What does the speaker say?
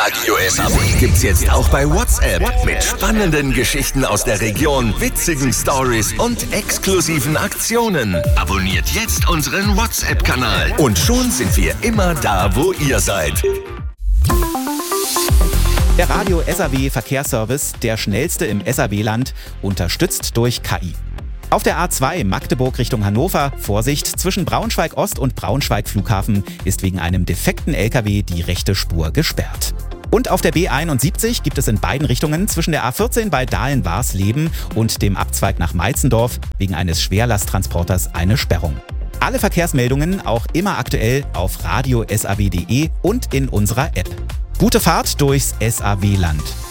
Radio SAW gibt's jetzt auch bei WhatsApp. Mit spannenden Geschichten aus der Region, witzigen Stories und exklusiven Aktionen. Abonniert jetzt unseren WhatsApp-Kanal. Und schon sind wir immer da, wo ihr seid. Der Radio SAW Verkehrsservice, der schnellste im SAW-Land, unterstützt durch KI. Auf der A2 Magdeburg Richtung Hannover, Vorsicht, zwischen Braunschweig Ost und Braunschweig Flughafen ist wegen einem defekten LKW die rechte Spur gesperrt. Und auf der B71 gibt es in beiden Richtungen zwischen der A14 bei Dahlen-Warsleben und dem Abzweig nach Meitzendorf wegen eines Schwerlasttransporters eine Sperrung. Alle Verkehrsmeldungen auch immer aktuell auf radiosaw.de und in unserer App. Gute Fahrt durchs SAW-Land.